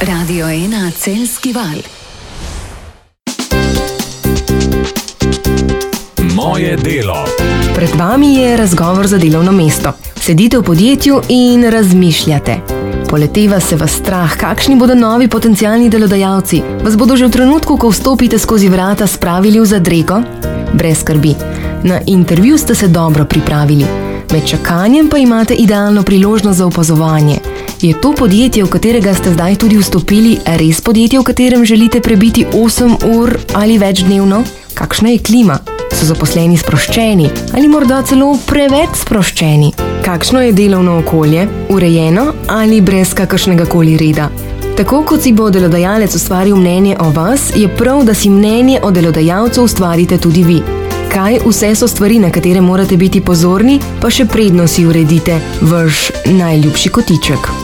Radio 1 Celjski val. Moje delo. Pred vami je razgovor za delovno mesto. Sedite v podjetju in razmišljate. Poleteva se vas strah, kakšni bodo novi potencialni delodajalci. Vas bodo že v trenutku, ko vstopite skozi vrata, spravili v zadrego? Brez skrbi. Na intervju ste se dobro pripravili. Med čakanjem pa imate idealno priložnost za opazovanje. Je to podjetje, v katerega ste zdaj tudi vstopili, res podjetje, v katerem želite prebiti 8 ur ali več dnevno? Kakšna je klima? So zaposleni sproščeni ali morda celo preveč sproščeni? Kakšno je delovno okolje? Urejeno ali brez kakršnega koli reda? Tako kot si bo delodajalec ustvaril mnenje o vas, je prav, da si mnenje o delodajalcu ustvarite tudi vi. Kaj vse so stvari, na katere morate biti pozorni, pa še predno si uredite vaš najljubši kotiček.